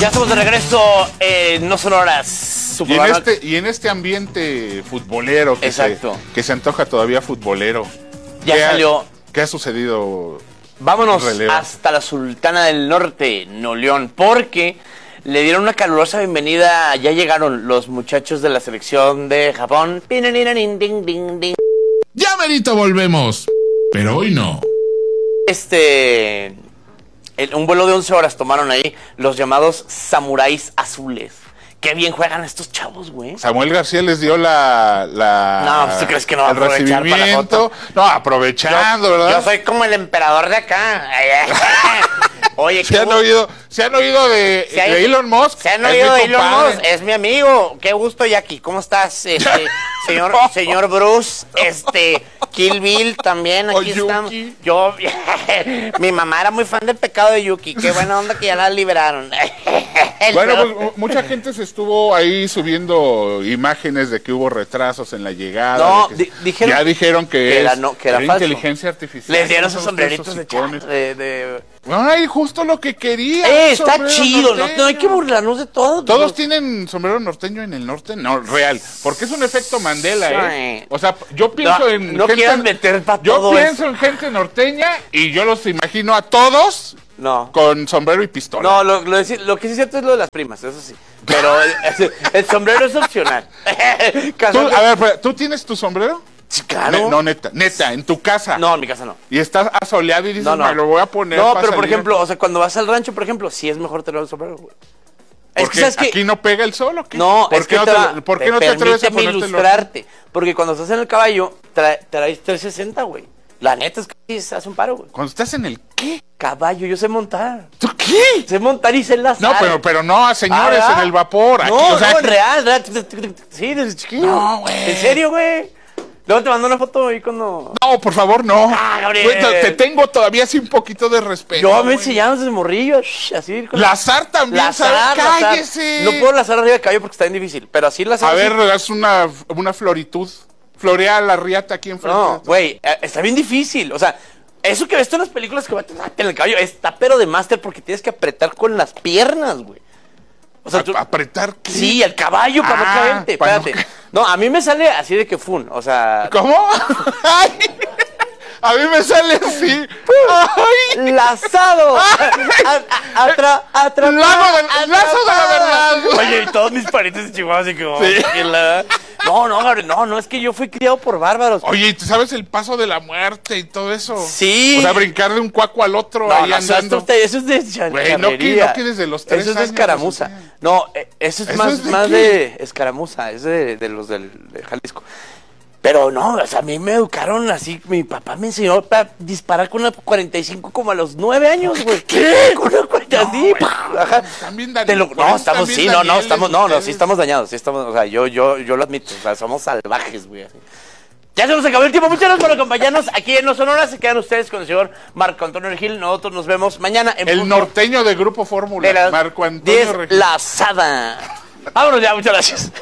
Ya estamos de regreso en No Sonoras. Y en este ambiente futbolero que se antoja todavía futbolero. Ya salió. ¿Qué ha sucedido? Vámonos hasta la Sultana del Norte, Nuevo León, porque le dieron una calurosa bienvenida. Ya llegaron los muchachos de la selección de Japón. Ya merito volvemos, pero hoy no. Un vuelo de 11 horas tomaron ahí los llamados samuráis azules. Qué bien juegan estos chavos, güey. Samuel García les dio No, pues, ¿tú crees que no va a aprovechar para la foto? No, aprovechando, ¿verdad? Yo soy como el emperador de acá. Oye, ¿Se han oído de Elon Musk? ¿Se han oído de Elon Musk? Es mi amigo. Qué gusto, Jackie. ¿Cómo estás? Señor Bruce, Kill Bill también, aquí estamos. Yo, mi mamá era muy fan del Pecado de Yuki. Qué buena onda que ya la liberaron. Bueno, pues mucha gente se estuvo ahí subiendo imágenes de que hubo retrasos en la llegada. No, dijeron que era falso. Inteligencia artificial. Les dieron esos sombreritos de Ay, justo lo que quería. Está chido, no hay que burlarnos de todo. Todos tienen sombrero norteño en el norte, no, real, porque es un efecto Mandela, O sea, yo pienso en gente norteña y yo los imagino a todos con sombrero y pistola. No, lo que sí es cierto es lo de las primas, eso sí. Pero el sombrero es opcional. ¿Tú tienes tu sombrero? Sí, claro. No, neta, en tu casa. No, en mi casa no. Y estás asoleado y dices, me lo voy a poner. No, pero por ejemplo, o sea, cuando vas al rancho, por ejemplo, sí es mejor tener el sombrero, güey. Porque aquí no pega el sol, ¿o qué? No, ¿Por qué no te atreves a ponértelo? Ilustrarte, porque cuando estás en el caballo, traes 360, güey. La neta es que sí se hace un paro, güey. ¿Cuando estás en el qué? Caballo, yo sé montar. ¿Tú qué? Sé montar y sé enlazar. No, pero no a señores en el vapor. Aquí, no, en real. Sí, desde chiquillo. No, güey. ¿En serio, güey? Luego te mando una foto ahí cuando... No, por favor, no. Gabriel. Te tengo todavía así un poquito de respeto. Yo me enseñaron desde morrillo, así. Lazar también, lazar, cállese. No puedo lazar arriba de caballo porque está bien difícil, pero así lazar. A ver, haz una floritud. Florea la riata aquí enfrente. No, güey, está bien difícil. O sea, eso que ves tú en las películas que va a tener en el caballo está pero de máster porque tienes que apretar con las piernas, güey. O sea, ¿apretar qué? Sí, el caballo para no caerte. Espérate. No, a mí me sale así de que fun, o sea... ¿Cómo? A mí me sale así. ¡Ay! ¡Lazado! ¡Lazo de la verdad! Oye, y todos mis parientes de Chihuahua así como... Sí. No, es que yo fui criado por bárbaros. Oye, ¿y tú sabes el paso de la muerte y todo eso? Sí. O sea, brincar de un cuaco al otro ahí andando. Eso es de charrería. Güey, no que desde los 3 años. Eso es de escaramuza. No, eso es más de escaramuza. Es de los de Jalisco. Pero no, o sea, a mí me educaron así. Mi papá me enseñó a disparar con una 45 como a los 9 años, güey. ¿Qué? Con una 40 así. Ajá. También sí estamos dañados. Sí estamos, o sea, yo lo admito. O sea, somos salvajes, güey. Así. Ya se nos acabó el tiempo. Muchas gracias por acompañarnos aquí en No Sonora. Se quedan ustedes con el señor Marco Antonio Regil. Nosotros nos vemos mañana en el norteño de Grupo Fórmula, Marco Antonio Regil. Lazada. Vámonos ya, muchas gracias.